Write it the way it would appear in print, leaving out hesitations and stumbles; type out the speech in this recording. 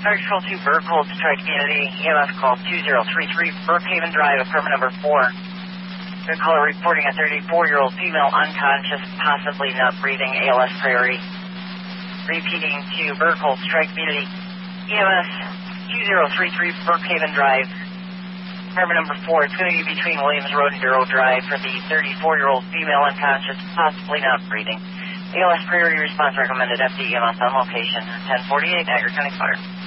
Fire Control 2, Burkhold, Detroit Community, EMS call 2033, Brookhaven Drive, apartment number 4. Good caller reporting a 34-year-old female unconscious, possibly not breathing, ALS priority. Repeating to Burkhold, Detroit Community, EMS 2033, Brookhaven Drive, apartment number 4. It's going to be between Williams Road and Duro Drive for the 34-year-old female unconscious, possibly not breathing. ALS priority response recommended. FD EMS on location. 1048, Niagara County Fire.